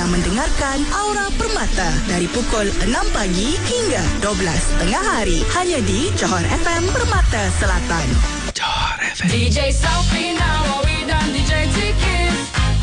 sedang mendengarkan Aura Permata dari pukul 6 pagi hingga 12 tengah hari. Hanya di Johor FM Permata Selatan. Johor FM. DJ Sophie Nawawi dan DJ Tikis.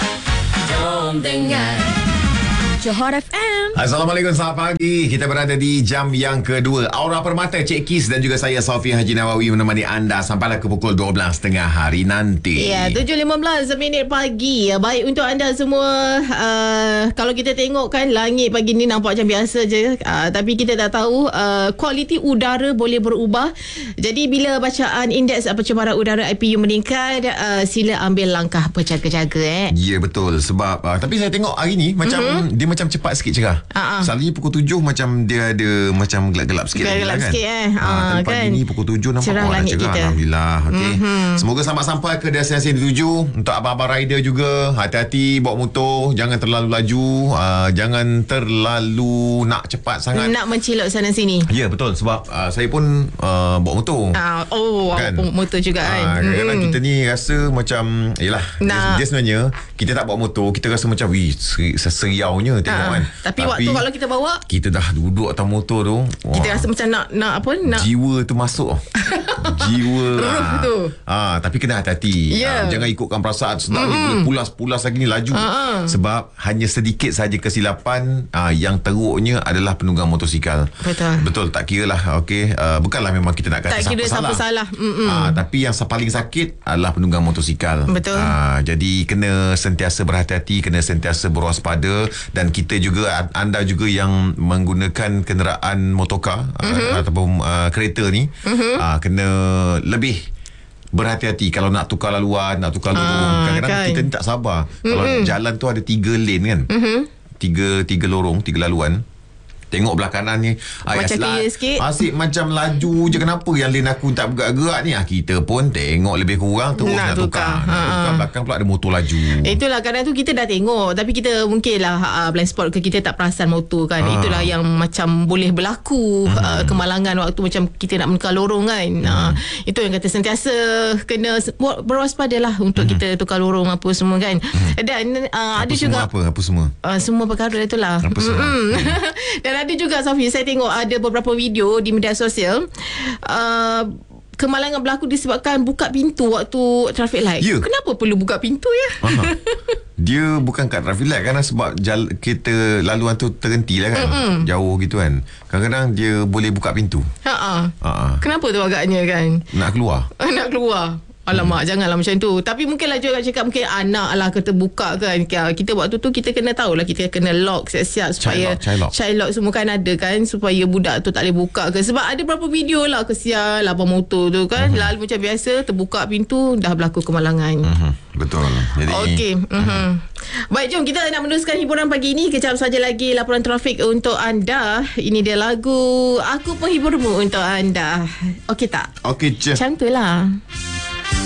Jom dengar Johor FM. Assalamualaikum, selamat pagi. Kita berada di jam yang kedua Aura Permata, Cik Kis dan juga saya Sophie Haji Nawawi menemani anda sampailah ke pukul 12 tengah hari nanti. Ya, 7.15 minit pagi. Baik untuk anda semua. Kalau kita tengok kan, langit pagi ni nampak macam biasa je. Tapi kita tak tahu kualiti udara boleh berubah. Jadi bila bacaan indeks pencemaran udara IPU meningkat, sila ambil langkah berjaga-jaga. Ya, betul. Sebab tapi saya tengok hari ni macam dia macam cepat sikit cerah. Selalunya pukul 7 macam dia ada macam gelap-gelap sikit. Gelap kan? sikit tapi pagi kan? ni pukul 7 nampak cerah langit cerah. kita. Alhamdulillah. Okay. Semoga selamat sampai ke destinasi yang dituju. Untuk abang-abang rider juga, hati-hati bawa motor, jangan terlalu laju, jangan terlalu nak cepat sangat. Nak mencilok sana sini. Ya, betul. Sebab saya pun bawa motor. Kan? Motor juga kan. Kadang-kadang kita ni rasa macam dia sebenarnya kita tak bawa motor, kita rasa macam seriaunya tengok kan. Tapi waktu kalau kita bawa, kita dah duduk atas motor tu, kita rasa macam nak jiwa tu masuk. Jiwa tu. Tapi kena hati-hati. Yeah. Jangan ikutkan perasaan sedap ni, pulas lagi ni laju. Sebab hanya sedikit saja kesilapan, yang teruknya adalah penunggang motosikal. Betul, tak kira lah. Okey, bukanlah memang kita nak kata tak kira siapa salah. Tapi yang paling sakit adalah penunggang motosikal. Betul. Jadi kena sentiasa berhati-hati, kena sentiasa berwaspada. Dan kita juga, anda juga yang menggunakan kenderaan motorkar ataupun kereta ni, kena lebih berhati-hati kalau nak tukar laluan, nak tukar lorong. Kadang-kadang kita ni tak sabar. Kalau jalan tu ada 3 lane kan, tiga lorong, 3 laluan. Tengok belah kanan ni macam clear sikit, asyik macam laju je. Kenapa yang lane aku tak bergerak-gerak ni? Kita pun tengok lebih kurang terus nak tukar. Belakang pula ada motor laju. Itulah, kadang tu kita dah tengok, tapi kita mungkinlah blind spot ke, kita tak perasan motor kan. Itulah yang macam boleh berlaku kemalangan waktu macam kita nak menukar lorong kan. Itu yang kata sentiasa kena berwaspadalah untuk kita tukar lorong apa semua kan. Dan ada juga apa semua semua perkara itulah. Dan ada juga, Sophie, saya tengok ada beberapa video di media sosial, kemalangan berlaku disebabkan buka pintu waktu traffic light. Kenapa perlu buka pintu ya? Dia bukan kat traffic light kan, sebab kereta laluan tu terhenti lah kan, jauh gitu kan. Kadang-kadang dia boleh buka pintu. Kenapa tu agaknya kan? Nak keluar. Alamak, janganlah macam tu. Tapi mungkinlah juga cakap mungkin anak lah kata buka kan. Kita waktu tu kita kena tahulah, kita kena lock siap-siap supaya child lock semua kan ada kan, supaya budak tu tak boleh buka ke. Sebab ada beberapa video lah, kesian lah abang motor tu kan, lalu macam biasa terbuka pintu, dah berlaku kemalangan. Betul. Jadi okey. Baik, jom kita nak meneruskan hiburan pagi ini. Kejap saja lagi laporan trafik untuk anda. Ini dia lagu Aku Penghiburmu untuk anda. Okey tak? Okey je. Macam tu lah.